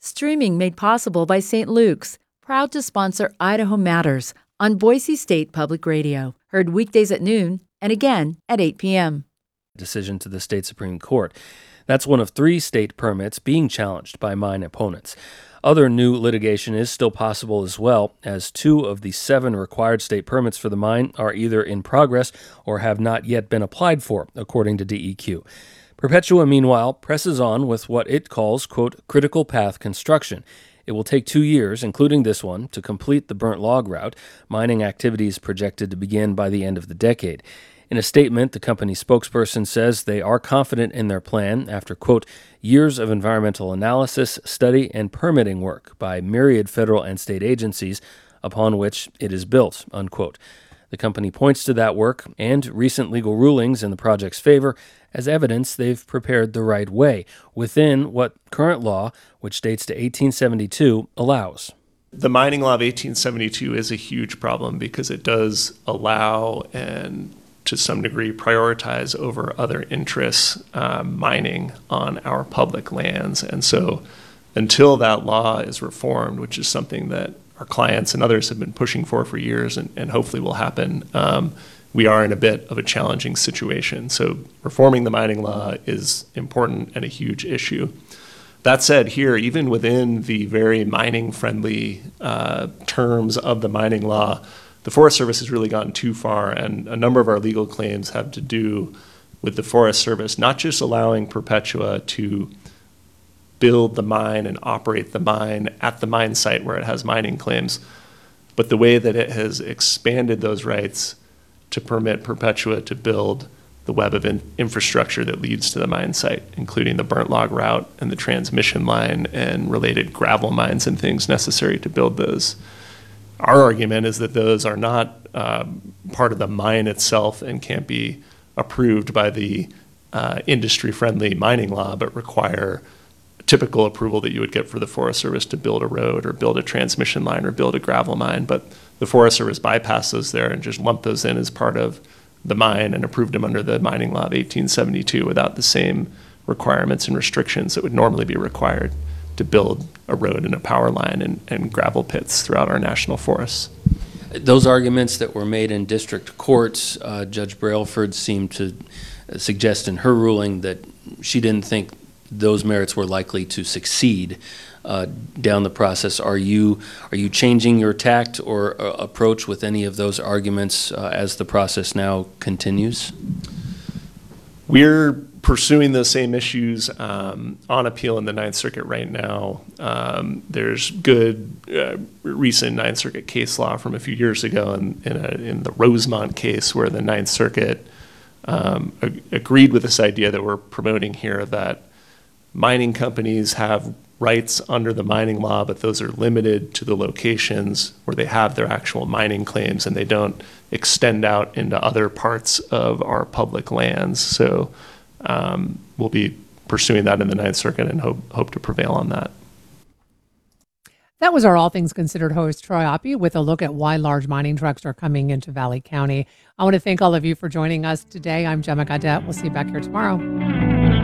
Streaming made possible by St. Luke's, proud to sponsor Idaho Matters on Boise State Public Radio. Heard weekdays at noon and again at 8 p.m. Decision to the state Supreme Court. That's one of 3 state permits being challenged by mine opponents. Other new litigation is still possible as well, as 2 of the 7 required state permits for the mine are either in progress or have not yet been applied for, according to DEQ. Perpetua, meanwhile, presses on with what it calls, quote, critical path construction. It will take 2 years, including this one, to complete the burnt log route. Mining activities projected to begin by the end of the decade. In a statement, the company's spokesperson says they are confident in their plan after, quote, years of environmental analysis, study, and permitting work by myriad federal and state agencies upon which it is built, unquote. The company points to that work and recent legal rulings in the project's favor as evidence they've prepared the right way within what current law, which dates to 1872, allows. The mining law of 1872 is a huge problem because it does allow and to some degree prioritize over other interests mining on our public lands. And so until that law is reformed, which is something that our clients and others have been pushing for years and hopefully will happen, we are in a bit of a challenging situation. So reforming the mining law is important and a huge issue. That said, here, even within the very mining-friendly terms of the mining law, the Forest Service has really gone too far, and a number of our legal claims have to do with the Forest Service not just allowing Perpetua to build the mine and operate the mine at the mine site where it has mining claims, but the way that it has expanded those rights to permit Perpetua to build the web of infrastructure that leads to the mine site, including the burnt log route and the transmission line and related gravel mines and things necessary to build those. Our argument is that those are not part of the mine itself and can't be approved by the industry-friendly mining law, but require typical approval that you would get for the Forest Service to build a road or build a transmission line or build a gravel mine. But the Forest Service bypassed those there and just lumped those in as part of the mine and approved them under the mining law of 1872 without the same requirements and restrictions that would normally be required to build a road and a power line and gravel pits throughout our national forests. Those arguments that were made in district courts, Judge Brailford seemed to suggest in her ruling that she didn't think those merits were likely to succeed down the process. Are you changing your tact or approach with any of those arguments as the process now continues? We're pursuing those same issues on appeal in the Ninth Circuit right now. There's good recent Ninth Circuit case law from a few years ago in the Rosemont case where the Ninth Circuit agreed with this idea that we're promoting here, that mining companies have rights under the mining law, but those are limited to the locations where they have their actual mining claims and they don't extend out into other parts of our public lands. So we'll be pursuing that in the Ninth Circuit and hope to prevail on that. That was our All Things Considered host, Troy Oppie, with a look at why large mining trucks are coming into Valley County. I want to thank all of you for joining us today. I'm Gemma Gaudette. We'll see you back here tomorrow.